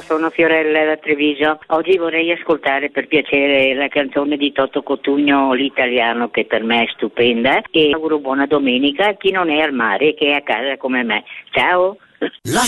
sono Fiorella da Treviso. Oggi vorrei ascoltare per piacere la canzone di Toto Cotugno, L'Italiano, che per me è stupenda, e auguro buona domenica a chi non è al mare e che è a casa come me. Ciao!